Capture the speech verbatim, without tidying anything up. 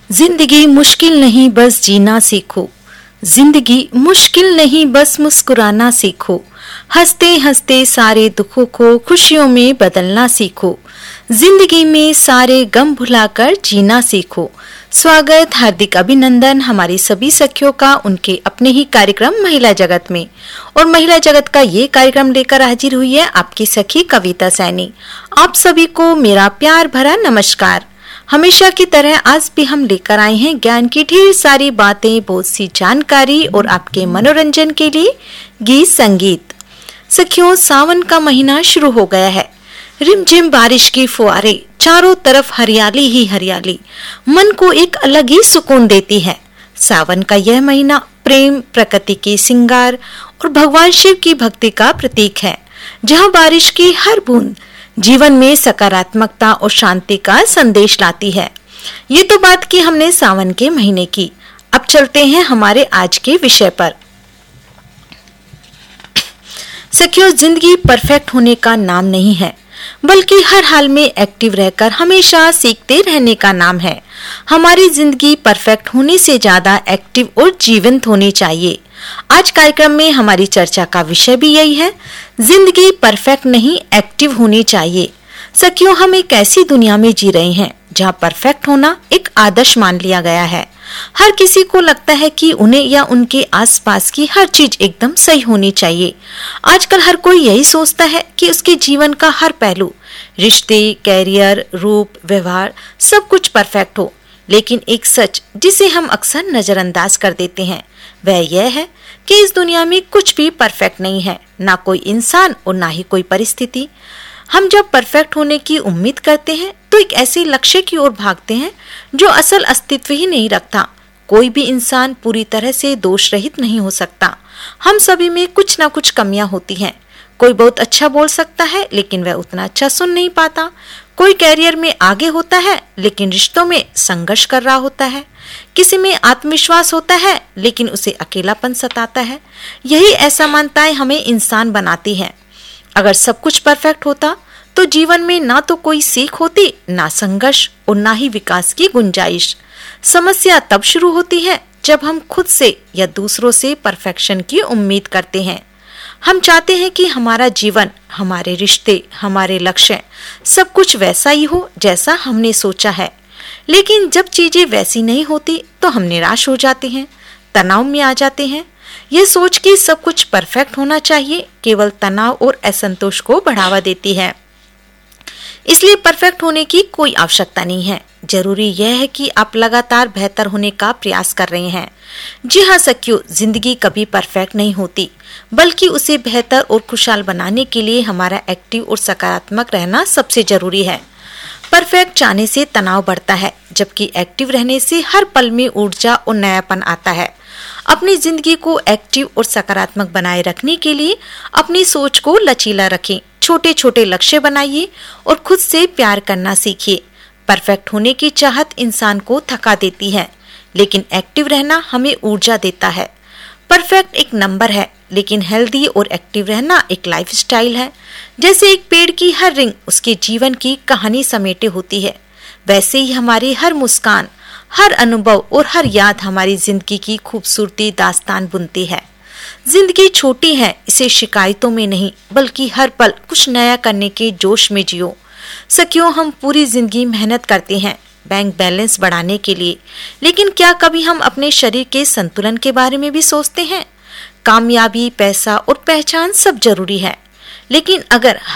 जिंदगी मुश्किल नहीं बस जीना सीखो। जिंदगी मुश्किल नहीं बस मुस्कुराना सीखो। हंसते हंसते सारे दुखों को खुशियों में बदलना सीखो। जिंदगी में सारे गम भुलाकर जीना सीखो। स्वागत, हार्दिक अभिनंदन हमारी सभी सखियों का उनके अपने ही कार्यक्रम महिला जगत में। और महिला जगत का ये कार्यक्रम लेकर हाजिर हुई है आपकी सखी कविता सैनी। आप सभी को मेरा प्यार भरा नमस्कार। हमेशा की तरह आज भी हम लेकर आए हैं ज्ञान की ढेर सारी बातें, बहुत सी जानकारी और आपके मनोरंजन के लिए गीत संगीत। सखियों, सावन का महीना शुरू हो गया है। रिमझिम बारिश की फुहारे, चारों तरफ हरियाली ही हरियाली मन को एक अलग ही सुकून देती है। सावन का यह महीना प्रेम, प्रकृति के श्रृंगार और भगवान शिव की भक्ति का प्रतीक है, जहाँ बारिश की हर बूंद जीवन में सकारात्मकता और शांति का संदेश लाती है। ये तो बात की हमने सावन के महीने की। अब चलते हैं हमारे आज के विषय पर। सखियों, जिंदगी परफेक्ट होने का नाम नहीं है, बल्कि हर हाल में एक्टिव रहकर हमेशा सीखते रहने का नाम है। हमारी जिंदगी परफेक्ट होने से ज्यादा एक्टिव और जीवंत होनी चाहिए। आज कार्यक्रम में हमारी चर्चा का विषय भी यही है, जिंदगी परफेक्ट नहीं एक्टिव होनी चाहिए। सखियों, हम एक ऐसी दुनिया में जी रहे हैं जहाँ परफेक्ट होना एक आदर्श मान लिया गया है। हर किसी को लगता है कि उन्हें या उनके आसपास की हर चीज एकदम सही होनी चाहिए। आजकल हर कोई यही सोचता है कि उसके जीवन का हर पहलू, रिश्ते, कैरियर, रूप, व्यवहार सब कुछ परफेक्ट हो। लेकिन एक सच जिसे हम अक्सर नजरअंदाज कर देते हैं वह यह है कि इस दुनिया में कुछ भी परफेक्ट नहीं है, ना कोई इंसान और ना ही कोई परिस्थिति। हम जब परफेक्ट होने की उम्मीद करते हैं तो एक ऐसे लक्ष्य की ओर भागते हैं जो असल अस्तित्व ही नहीं रखता। कोई भी इंसान पूरी तरह से दोष रहित नहीं हो सकता। हम सभी में कुछ ना कुछ कमियां होती हैं। कोई बहुत अच्छा बोल सकता है लेकिन वह उतना अच्छा सुन नहीं पाता। कोई कैरियर में आगे होता है लेकिन रिश्तों में संघर्ष कर रहा होता है। किसी में आत्मविश्वास होता है लेकिन उसे अकेलापन सताता है। यही असमानताएं हमें इंसान बनाती हैं। अगर सब कुछ परफेक्ट होता तो जीवन में ना तो कोई सीख होती, ना संघर्ष और ना ही विकास की गुंजाइश। समस्या तब शुरू होती है जब हम खुद से या दूसरों से परफेक्शन की उम्मीद करते हैं। हम चाहते हैं कि हमारा जीवन, हमारे रिश्ते, हमारे लक्ष्य सब कुछ वैसा ही हो जैसा हमने सोचा है। लेकिन जब चीजें वैसी नहीं होती तो हम निराश हो जाते हैं, तनाव में आ जाते हैं। यह सोच कि सब कुछ परफेक्ट होना चाहिए केवल तनाव और असंतोष को बढ़ावा देती है। इसलिए परफेक्ट होने की कोई आवश्यकता नहीं है। जरूरी यह है कि आप लगातार बेहतर होने का प्रयास कर रहे हैं। जी हाँ सखियों, जिंदगी कभी परफेक्ट नहीं होती, बल्कि उसे बेहतर और खुशहाल बनाने के लिए हमारा एक्टिव और सकारात्मक रहना सबसे जरूरी है। परफेक्ट चाहने से तनाव बढ़ता है, जबकि एक्टिव रहने से हर पल में ऊर्जा और नयापन आता है। अपनी जिंदगी को एक्टिव और सकारात्मक बनाए रखने के लिए अपनी सोच को लचीला रखें, छोटे छोटे लक्ष्य बनाइए और खुद से प्यार करना सीखिए। परफेक्ट होने की चाहत इंसान को थका देती है, लेकिन एक्टिव रहना हमें ऊर्जा देता है। परफेक्ट एक नंबर है, लेकिन हेल्दी और एक्टिव रहना एक लाइफस्टाइल है। जैसे एक पेड़ की हर रिंग उसके जीवन की कहानी समेटे होती है, वैसे ही हमारी हर मुस्कान, हर अनुभव और हर याद हमारी जिंदगी की खूबसूरती दास्तान बुनती है। जिंदगी छोटी है, इसे शिकायतों में नहीं बल्कि हर पल कुछ नया करने के जोश में जियो। सखियों, हम पूरी जिंदगी मेहनत करते हैं बैंक बैलेंस बढ़ाने के लिए, लेकिन क्या कभी हम अपने शरीर के संतुलन के बारे में भी सोचते हैं? कामयाबी, पैसा और पहचान सब जरूरी है, लेकिन अगर